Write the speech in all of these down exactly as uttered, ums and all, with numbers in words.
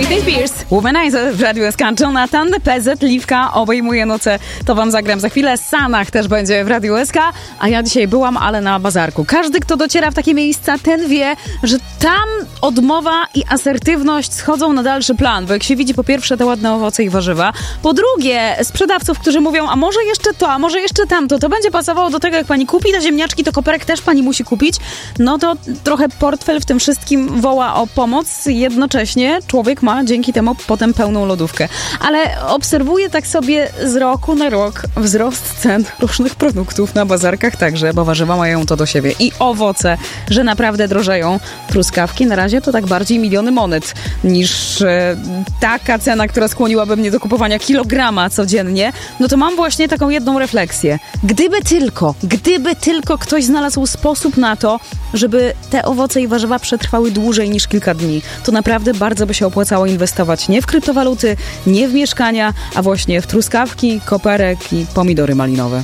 Britney Spears, Womanizer w Radiu S K. Jonathan, P Z, Liwka, obejmuje noce. To wam zagram za chwilę. Sanach też będzie w Radiu S K, a ja dzisiaj byłam, ale na bazarku. Każdy, kto dociera w takie miejsca, ten wie, że tam odmowa i asertywność schodzą na dalszy plan, bo jak się widzi po pierwsze te ładne owoce i warzywa, po drugie sprzedawców, którzy mówią, a może jeszcze to, a może jeszcze tamto, to będzie pasowało do tego, jak pani kupi te ziemniaczki, to koperek też pani musi kupić, no to trochę portfel w tym wszystkim woła o pomoc. Jednocześnie człowiek ma dzięki temu potem pełną lodówkę. Ale obserwuję tak sobie z roku na rok wzrost cen różnych produktów na bazarkach także, bo warzywa mają to do siebie. I owoce, że naprawdę drożeją. Truskawki na razie to tak bardziej miliony monet niż e, taka cena, która skłoniłaby mnie do kupowania kilograma codziennie. No to mam właśnie taką jedną refleksję. Gdyby tylko, gdyby tylko ktoś znalazł sposób na to, żeby te owoce i warzywa przetrwały dłużej niż kilka dni, to naprawdę bardzo by się opłacało inwestować nie w kryptowaluty, nie w mieszkania, a właśnie w truskawki, koperek i pomidory malinowe.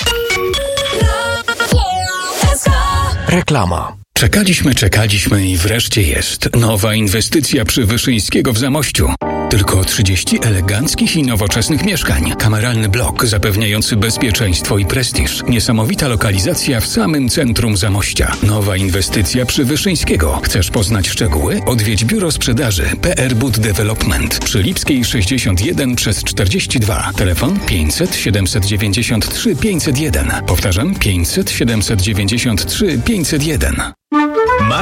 Reklama. Czekaliśmy, czekaliśmy i wreszcie jest. Nowa inwestycja przy Wyszyńskiego w Zamościu. Tylko trzydzieści eleganckich i nowoczesnych mieszkań. Kameralny blok zapewniający bezpieczeństwo i prestiż. Niesamowita lokalizacja w samym centrum Zamościa. Nowa inwestycja przy Wyszyńskiego. Chcesz poznać szczegóły? Odwiedź biuro sprzedaży P R Bud Development przy Lipskiej sześćdziesiąt jeden przez czterdzieści dwa. Telefon pięćset siedemset dziewięćdziesiąt trzy pięćset jeden. Powtarzam pięćset siedemset dziewięćdziesiąt trzy pięćset jeden. Masz